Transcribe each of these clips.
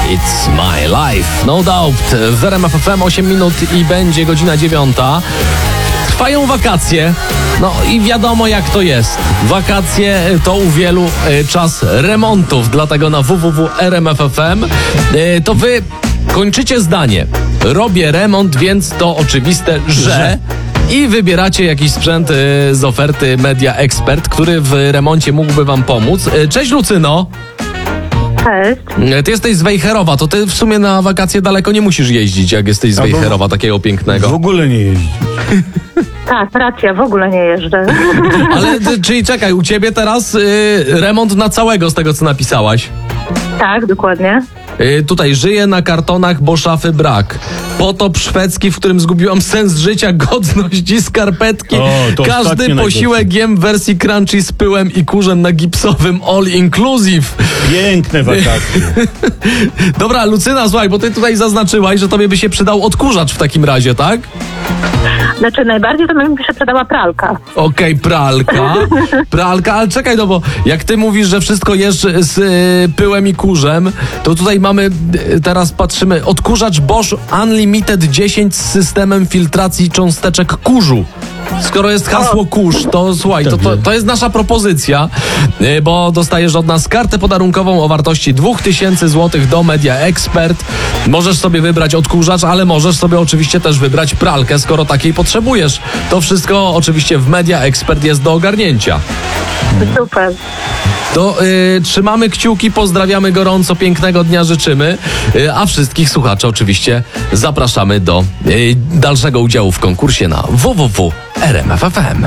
It's My Life. No doubt. W RMF FM 8 minut i będzie godzina 9. Trwają wakacje. No i wiadomo jak to jest. Wakacje to u wielu czas remontów, dlatego na www.rmf.fm to wy kończycie zdanie. Robię remont, więc to oczywiste, że... I wybieracie jakiś sprzęt z oferty Media Expert, który w remoncie mógłby wam pomóc. Cześć Lucyno. Cześć. Ty jesteś z Wejherowa, to ty w sumie na wakacje daleko nie musisz jeździć, jak jesteś z Wejherowa, takiego pięknego. W ogóle nie jeździ. Tak, racja, w ogóle nie jeżdżę. Ale czyli czekaj, u ciebie teraz remont na całego z tego, co napisałaś. Tak, dokładnie. Tutaj żyję na kartonach, bo szafy brak. Potop szwedzki, w którym zgubiłam sens życia, godność i skarpetki. To każdy posiłek jem w wersji crunchy z pyłem i kurzem na gipsowym all inclusive. Piękne wakacje. Dobra, Lucyna, słuchaj, bo ty tutaj zaznaczyłaś, że tobie by się przydał odkurzacz w takim razie, tak? Znaczy najbardziej to mi się przydała pralka. Okej, pralka, ale czekaj, no bo jak ty mówisz, że wszystko jesz z pyłem i kurzem, to tutaj mamy, teraz patrzymy, odkurzacz Bosch Unlimited 10 z systemem filtracji cząsteczek kurzu. Skoro jest hasło kurz, to słuchaj, to jest nasza propozycja, bo dostajesz od nas kartę podarunkową o wartości 2000 zł do Media Expert. Możesz sobie wybrać odkurzacz, ale możesz sobie oczywiście też wybrać pralkę, skoro takiej potrzebujesz. To wszystko oczywiście w Media Expert jest do ogarnięcia. Super. To trzymamy kciuki, pozdrawiamy gorąco, pięknego dnia życzymy, a wszystkich słuchaczy oczywiście zapraszamy do dalszego udziału w konkursie na www.rmf.fm.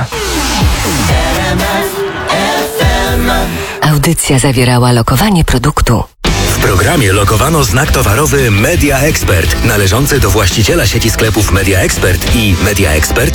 Audycja zawierała lokowanie produktu. W programie lokowano znak towarowy Media Expert, należący do właściciela sieci sklepów Media Expert i Media Expert